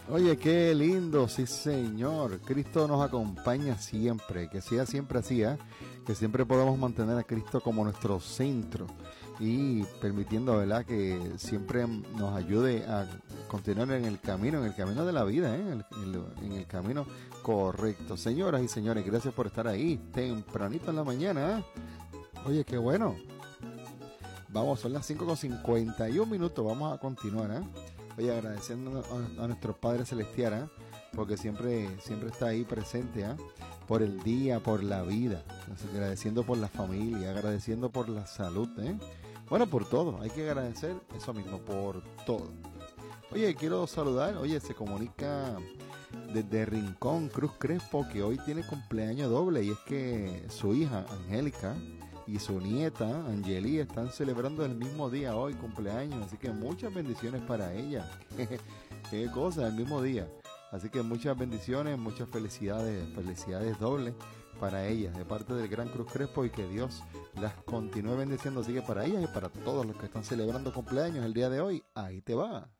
Oye, qué lindo, sí señor. Cristo nos acompaña siempre, que sea siempre así, ¿eh? Que siempre podamos mantener a Cristo como nuestro centro y permitiendo, ¿verdad? Que siempre nos ayude a continuar en el camino de la vida, ¿eh? En el camino correcto. Señoras y señores, gracias por estar ahí tempranito en la mañana, ¿eh? Oye, qué bueno. Vamos, son las 5:51 minutos, vamos a continuar, ¿eh? Oye, agradeciendo a nuestro Padre Celestial, ¿eh? Porque siempre está ahí presente, ¿eh? Por el día, por la vida, agradeciendo por la familia, agradeciendo por la salud, ¿eh? Bueno, por todo, hay que agradecer eso mismo, por todo. Oye, quiero saludar, oye, se comunica desde Rincón, Cruz Crespo, que hoy tiene cumpleaños doble y es que su hija, Angélica, y su nieta, Angeli, están celebrando el mismo día hoy, cumpleaños, así que muchas bendiciones para ella. Qué cosa, el mismo día. Así que muchas bendiciones, muchas felicidades dobles para ellas, de parte del Gran Cruz Crespo, y que Dios las continúe bendiciendo. Así que para ellas y para todos los que están celebrando cumpleaños el día de hoy, ahí te va.